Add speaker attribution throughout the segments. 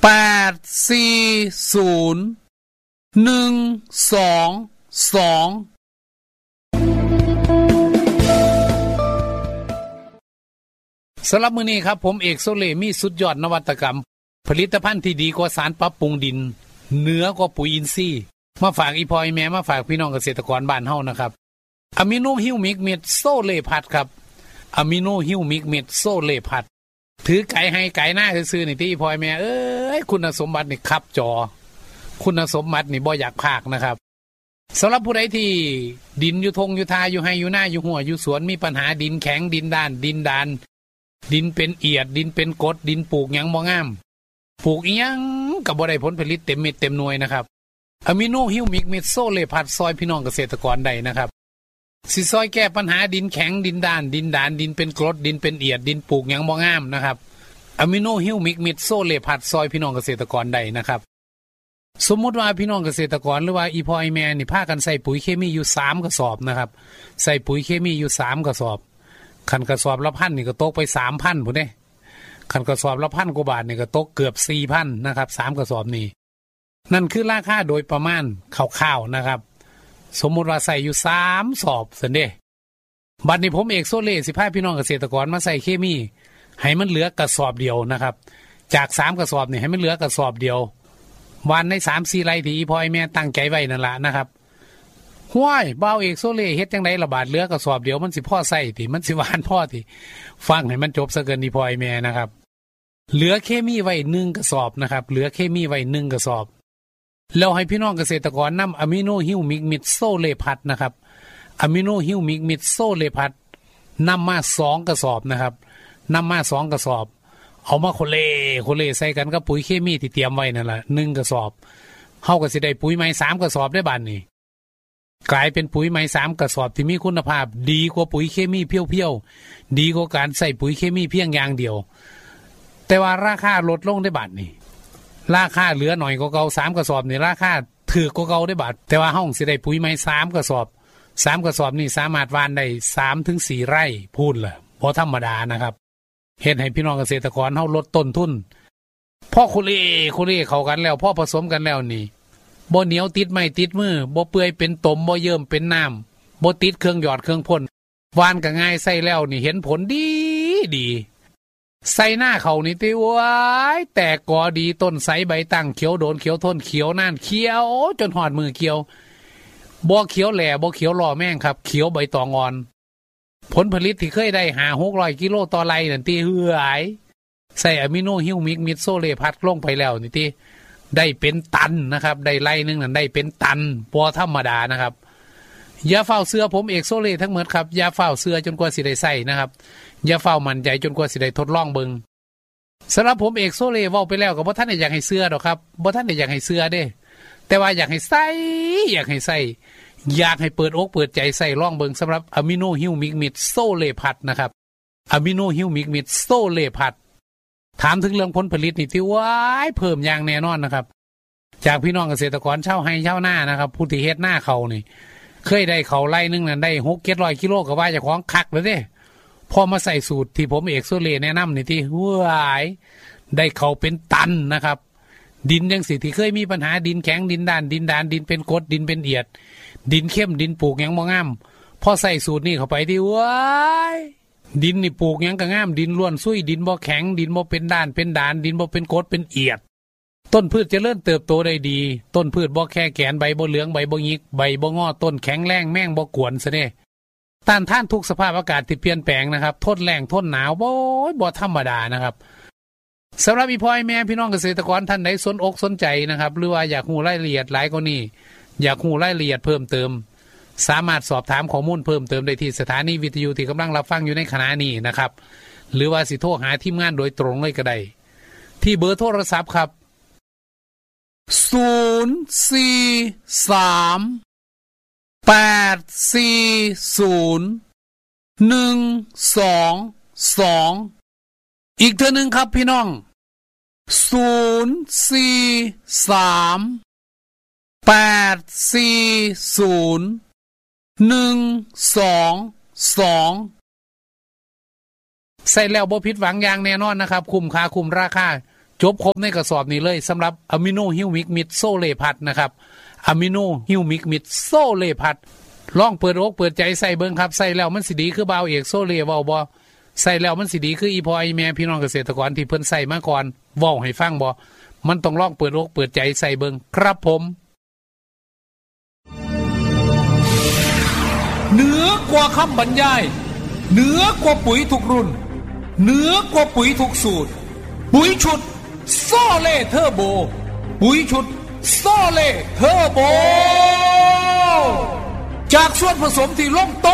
Speaker 1: สำหรับมื้อนี้ครับผมเอกโซเลมีสุดยอดนวัตกรรมผลิตภัณฑ์ที่ดีกว่าสารปรับปรุงดินเหนือกว่าปุ๋ยอินทรีย์มาฝากอีพ่ออีแม่มาฝากพี่น้องเกษตรกรบ้านเฮานะครับอะมิโนฮิวมิกเม็ดโซเลพัดครับอะมิโนฮิวมิกเม็ดโซเลพัดถือไก่ให้ไก่หน้าซื่อๆนี่ที่พ่อแม่คุณสมบัตินี่คับจอคุณสมบัตินี่บ่อยากพากนะครับสำหรับผู้ใดที่ดินอยู่ทงอยู่ทาอยู่ไห้อยู่หน้าอยู่หัวอยู่สวนมีปัญหาดินแข็งดินด้านดินดานดินเป็นเอียดดินเป็นกรดดินปลูกหยังบ่งามปลูกอีหยังก็บ่ได้ผลผลิตเต็มเม็ดเต็มหน่วยนะครับอะมิโนฮิวมิกเม็ดโซเลพัดซอยพี่น้องเกษตรกรได้นะครับสิซอยแก้ปัญหาดินแข็งดินด้านดินดานดินเป็นกรดดินเป็นเอียดดินปลูกหยังบ่งามนะครับอะมิโนฮิวมิกเม็ดโซเลพัดซอยพี่น้องเกษตรกรได้นะครับสมมุติว่าพี่น้องเกษตรกรหรือว่าอีพ่ออีแม่นี่พากันใส่ปุ๋ยเคมีอยู่3กระสอบนะครับใส่ปุ๋ยเคมีอยู่3กระสอบคันกระสอบละ1,000นี่ก็ตกไป 3,000 พุ่นเด้คันกระสอบละ1,000 กว่าบาทนี่ก็ตกเกือบ 4,000 นะครับ3กระสอบนี่นั่นคือราคาโดยประมาณคร่าวๆนะครับสมมุติว่าใส่อยู่3สอบซั่นเด้บัดนี้ผมเอกโซเลสิพาพี่น้องเกษตรกรมาใส่เคมีให้มันเหลือกระสอบเดียวนะครับจาก3กระสอบนี่ให้มันเหลือกระสอบเดียววันใน 3-4 ไร่ที่อีพ่อแม่ตั้งใจไว้นั่นล่ะนะครับห้วยบ่าวเอกโซเลเฮ็ดจังได๋ล่ะบาดเหลือกระสอบเดียวมันสิพอใส่ติมันสิหวานพอติฟังให้มันจบซะเกินอีพ่อแม่นะครับเหลือเคมีไว้1กระสอบนะครับเหลือเคมีไว้1กระสอบแล้วให้พี่น้องเกษตรกรนำอะมิโนฮิวมิกมิดโซเลพัดนะครับอะมิโนฮิวมิกมิดโซเลพัดนำมา2กระสอบนะครับนำมา2กระสอบเอามาโคเลใส่กันกับปุ๋ยเคมีที่เตรียมไว้นั่นล่ะ1กระสอบเฮาก็สิได้ปุ๋ยใหม่3กระสอบได้บัดนี้กลายเป็นปุ๋ยใหม่3กระสอบที่มีคุณภาพดีกว่าปุ๋ยเคมีเพียวๆดีกว่าการใส่ปุ๋ยเคมีเพียงอย่างเดียวแต่ว่าราคาลดลงได้บัดนี้ราคาเหลือหน่อยกว่าเก่า3กระสอบนี่ราคาถูกกว่าเก่าได้บัดแต่ว่าเฮาสิได้ปุ๋ยใหม่3กระสอบ3กระสอบนี่สามารถหว่านได้ 3-4 ไร่พูนล่ะบ่ธรรมดานะครับเฮ็ดให้พี่น้องเกษตรกรเฮาลดต้นทุนพอคุเล่เข้ากันแล้วพอผสมกันแล้วนี่บ่เหนียวติดไม้ติดมือบ่เปื่อยเป็นตมบ่เยิ่มเป็นน้ำบ่ติดเครื่องหยอดเครื่องพ่นหว่านก็ง่ายใส่แล้วนี่เห็นผลดีใส่หน้าเขานี่ติว้ายแตกกอดีต้นใสใบตั้งเขียวโดนเขียวทนเขียวนานเขียวจนหอดมือเขียวบ่เขียวแหล่บ่เขียวหล่อแม่งครับเขียวใบตองอ่อนผลผลิตที่เคยได้5-600 กิโลต่อไร่นั่นติเหือยใส่อะมิโนฮิวมิกมิดโซเลพัดลงไปแล้วนี่ติได้เป็นตันนะครับได้ไร่นึงนั่นได้เป็นตันบ่ธรรมดานะครับอย่าเฝ้าเสื้อผมเอกโซเลทั้งหมดครับอย่าเฝ้าเสื้อจนกว่าสิได้ใส่นะครับอย่าเฝ้ามั่นใจจนกว่าสิได้ทดลองเบิ่งสำหรับผมเอกโซเลเว้าไปแล้วก็บ่ทันได้อยากให้เสื้อดอกครับบ่ทันได้อยากให้เสื้อเด้แต่ว่าอยากให้ใส่อยากให้เปิดอกเปิดใจใส่ลองเบิ่งสำหรับอะมิโนฮิวมิกมิดโซเลพัดนะครับอะมิโนฮิวมิกมิดโซเลพัดถามถึงเรื่องผลผลิตนี่ที่ว้ายเพิ่มอย่างแน่นอนนะครับจากพี่น้องเกษตรกรชาวไร่ชาวนานะครับผู้ที่เฮ็ดหน้าเขานี่เคยได้เขาไร่นึงนั่นได้6-700 กิโลก็ว่าเจ้าของคักแล้วเด้พอมาใส่สูตรที่ผมเอกโซเลแนะนำนี่ที่ว้ายได้เขาเป็นตันนะครับดินจังสิที่เคยมีปัญหาดินแข็งดินด้านดินดินเป็นกรดดินเป็นเอียดดินเข้มดินปลูกหยังบ่งามพอใส่สูตรนี่เข้าไปที่ว้ายดินนี่ปลูกหยังก็งามดินล้วนซุยดินบ่แข็งดินบ่เป็นด้านเป็นดานดินบ่เป็นกรดเป็นเอียดต้นพืชเจริญเติบโตได้ดีต้นพืชบ่แค่แกนใบบ่เหลืองใบบ่หงิกใบบ่งอต้นแข็งแรงแม่งบ่กวนซะเด้ต้านทานทุกสภาพอากาศที่เปลี่ยนแปลงนะครับทนแรงทนหนาวบ่ธรรมดานะครับสำหรับอีพ่อแม่พี่น้องเกษตรกรท่านใดสนอกสนใจนะครับหรือว่าอยากรู้รายละเอียดหลายกว่านี้อยากรู้รายละเอียดเพิ่มเติมสามารถสอบถามข้อมูลเพิ่มเติมได้ที่สถานีวิทยุที่กำลังรับฟังอยู่ในขณะนี้นะครับหรือว่าสิโทรหาทีมงานโดยตรงเลยก็ได้ที่เบอร์โทรศัพท์ครับ043-840-122อีกเท่านึงครับพี่น้อง043-840-122ใส่แล้วบ่ผิดหวังอย่างแน่นอนนะครับคุ้มค่าคุ้มราคาจบครบในกระสอบนี้เลยสำหรับอะมิโนฮิวมิกมิดโซเลพัดนะครับอะมิโนฮิวมิกมิดโซเลพัดลองเปิดอกเปิดใจใส่เบิ่งครับใส่แล้วมันสิดีคือบ่าวเอกโซเลเว้าบ่ใส่แล้วมันสิดีคืออีพ่ออีแม่พี่น้องเกษตรกรที่เพิ่นใส่มาก่อนเว้าให้ฟังบ่มันต้องลองเปิดอกเปิดใจใส่เบิ่งครับผมเหนือกว่าคำบรรยายเหนือกว่าปุ๋ยทุกรุ่นเหนือกว่าปุ๋ยทุกสูตรปุ๋ยชุดโซเล่เทอร์โบปุ๋ยชุดโซเล่เทอร์โบจากส่วนผสมที่ลงโต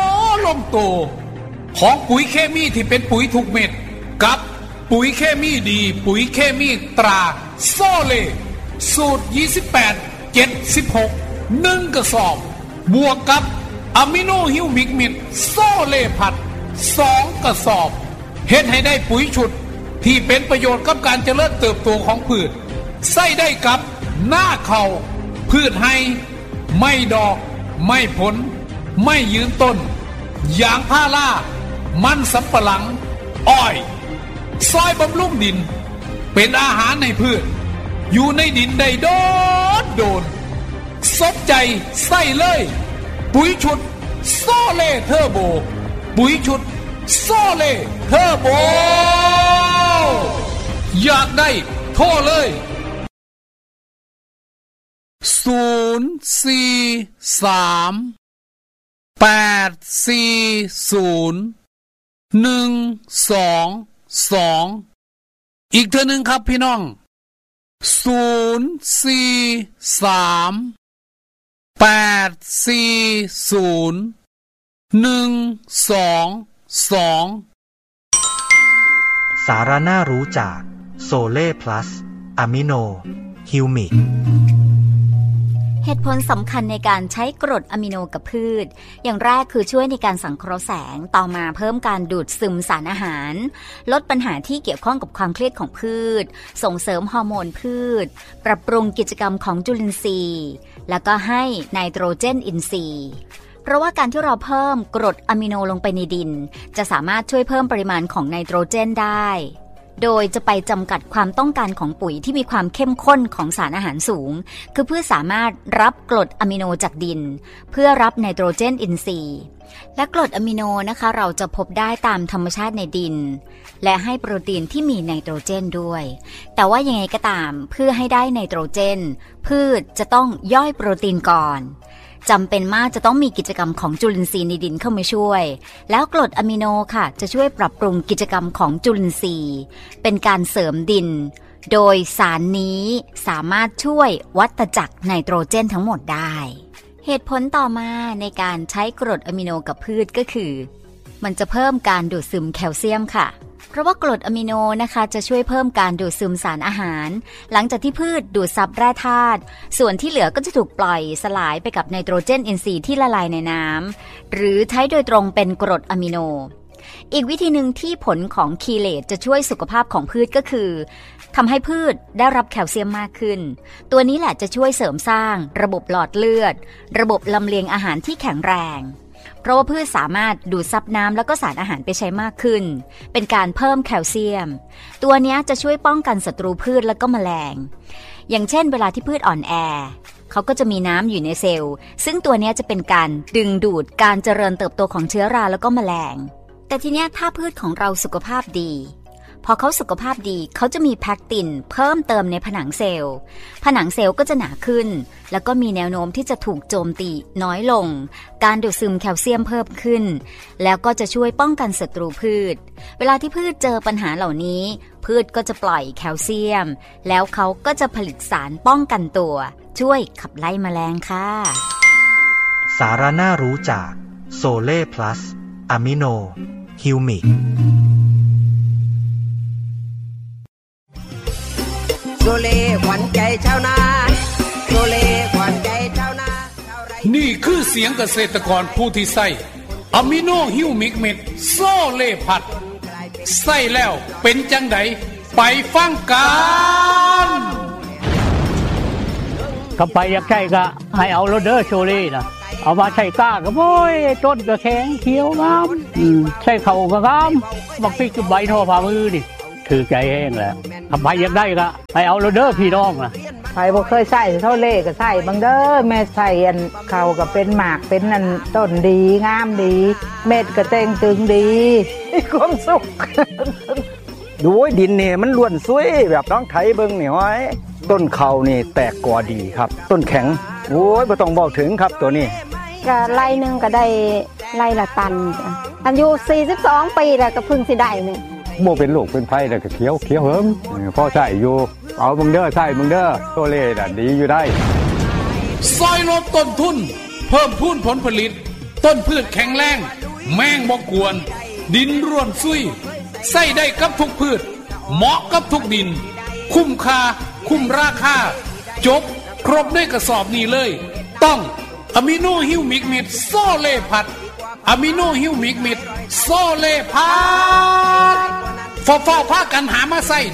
Speaker 1: ของปุ๋ยเคมีที่เป็นปุ๋ยทุกเม็ดกับปุ๋ยเคมีดีปุ๋ยเคมีตราโซเล่สูตร28 76 1กระสอบบวกกับอะมิโนฮิวมิกมิดโซเล่พัด2กระสอบเฮ็ดให้ได้ปุ๋ยชุดที่เป็นประโยชน์กับการเจริญเติบโตของพืชใส่ได้กับหน้าเขาพืชให้ไม่ดอกไม่ผลไม่ยืนต้นยางพารามันสำปะหลังอ้อยซอยบำรุงดินเป็นอาหารในพืชอยู่ในดินได้โดนสนใจใส่เลยปุ๋ยชุดโซเล่เทอร์โบปุ๋ยชุดโซเล่เทอร์โบอยากได้โทรเลย043-840-122อีกเทื่อนึงครับพี่น้อง043-840-122
Speaker 2: สาระน่ารู้จากโซเล่พลัสอะมิโนฮิวมิก
Speaker 3: เหตุผลสำคัญในการใช้กรดอะมิโนกับพืชอย่างแรกคือช่วยในการสังเคราะห์แสงต่อมาเพิ่มการดูดซึมสารอาหารลดปัญหาที่เกี่ยวข้องกับความเครียดของพืชส่งเสริมฮอร์โมนพืชปรับปรุงกิจกรรมของจุลินทรีย์แล้วก็ให้ไนโตรเจนอินทรีย์เพราะว่าการที่เราเพิ่มกรดอะมิโนลงไปในดินจะสามารถช่วยเพิ่มปริมาณของไนโตรเจนได้โดยจะไปจำกัดความต้องการของปุ๋ยที่มีความเข้มข้นของสารอาหารสูงคือเพื่อสามารถรับกรดอะมิโนจากดินเพื่อรับไนโตรเจนอินทรีย์และกรดอะมิโนนะคะเราจะพบได้ตามธรรมชาติในดินและให้โปรตีนที่มีไนโตรเจนด้วยแต่ว่ายังไงก็ตามเพื่อให้ได้ไนโตรเจนพืชจะต้องย่อยโปรตีนก่อนจำเป็นมากจะต้องมีกิจกรรมของจุลินทรีย์ในดินเข้ามาช่วยแล้วกรดอะมิโนค่ะจะช่วยปรับปรุงกิจกรรมของจุลินทรีย์เป็นการเสริมดินโดยสารนี้สามารถช่วยวัฏจักรไนโตรเจนทั้งหมดได้เหตุผลต่อมาในการใช้กรดอะมิโนกับพืชก็คือมันจะเพิ่มการดูดซึมแคลเซียมค่ะเพราะว่ากรดอะมิโนนะคะจะช่วยเพิ่มการดูดซึมสารอาหารหลังจากที่พืชดูดซับแร่ธาตุส่วนที่เหลือก็จะถูกปล่อยสลายไปกับไนโตรเจนอินทรีย์ที่ละลายในน้ำหรือใช้โดยตรงเป็นกรดอะมิโนอีกวิธีหนึ่งที่ผลของคีเลตจะช่วยสุขภาพของพืชก็คือทำให้พืชได้รับแคลเซียมมากขึ้นตัวนี้แหละจะช่วยเสริมสร้างระบบหลอดเลือดระบบลำเลียงอาหารที่แข็งแรงเพราะว่าพืชสามารถดูดซับน้ำแล้วก็สารอาหารไปใช้มากขึ้นเป็นการเพิ่มแคลเซียมตัวนี้จะช่วยป้องกันศัตรูพืชแล้วก็แมลงอย่างเช่นเวลาที่พืชอ่อนแอเขาก็จะมีน้ำอยู่ในเซลล์ซึ่งตัวนี้จะเป็นการดึงดูดการเจริญเติบโตของเชื้อราแล้วก็แมลงแต่ทีนี้ถ้าพืชของเราสุขภาพดีพอเขาสุขภาพดีเขาจะมีแพคตินเพิ่มเติมในผนังเซลล์ผนังเซลล์ก็จะหนาขึ้นแล้วก็มีแนวโน้มที่จะถูกโจมตีน้อยลงการดูดซึมแคลเซียมเพิ่มขึ้นแล้วก็จะช่วยป้องกันศัตรูพืชเวลาที่พืชเจอปัญหาเหล่านี้พืชก็จะปล่อยแคลเซียมแล้วเขาก็จะผลิตสารป้องกันตัวช่วยขับไล่แมลงค่ะ
Speaker 2: สาระน่ารู้จากโซเล่พลัสอะมิโนฮิวมิก
Speaker 4: โซเล่ขวัญใจชาวนาโซเล่ขวัญใจชาวนา
Speaker 1: นี่คือเสียงเกษตรกรผู้ที่ใส่อะมิโนฮิวมิกเม็ดโซเล่พัดใส่แล้วเป็นจังไดไปฟังกัน
Speaker 5: ก็ไปอยากใช้ก็ให้เอาโรเดอร์โซเล่นะเอามาใช้ก้าก็โอ้ยต้นก็แข็งเขียวงามใช้เข่าก็งามบักพริกกับใบทอฝ่ามือนี่ถือใจแห้งแหละทำไมยังได้ก็ให้เอาเราเด้อพี่น้องนะ
Speaker 6: ใครบ่เคยใส่เท่าเล่ก็ใส่บางเด้อแม่ใส่อันเขาก็เป็นหมากเป็นอันต้นดีงามดีเม็ดก็เต่งตึงดีมีความสุข
Speaker 7: ดูดินนี่มันล้วนสวยแบบน้องไถเบิ่งนี่ห้อยต้นเขานี่แตกกอดีครับต้นแข็งโอ้ยบ่ต้องบอกถึงครับตัวนี้
Speaker 8: ก็ไร่หนึงก็ได้ไร่ละตันจ้ะอายุ42 ปีแล้วก็เพิ่งสิได้นึง
Speaker 7: โมเป็นโรคเป็นไฟแล้วก็เขียวเหิมพอใส่อยู่เอามึงเด้อใส่มึงเด้อโซเล่น่ะดีอยู่ได้
Speaker 1: ซอยลดต้นทุนเพิ่มพูนผลผลิตต้นพืชแข็งแรงแมงบ่กวนดินร่วนซุยใส่ได้กับทุกพืชเหมาะกับทุกดินคุ้มค่าคุ้มราคาจบครบด้วยกระสอบนี้เลยต้องอะมิโนฮิวมิกมิดโซเล่พัดอะมิโนฮิวมิกมิดโซเล่พัดฟ้าพากันหามาใส่